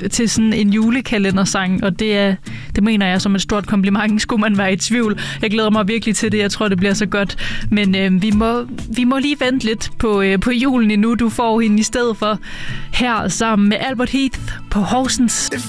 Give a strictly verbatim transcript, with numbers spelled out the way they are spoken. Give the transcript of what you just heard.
til sådan en julekalendersang, og det, er, det mener jeg som et stort kompliment. Skulle man være i tvivl. Jeg glæder mig virkelig til det. Jeg tror, det bliver så godt. Men øh, vi, må, vi må lige vente lidt på, øh, på julen endnu. Du får hende i stedet for her sammen med Albert Heath på Horsens.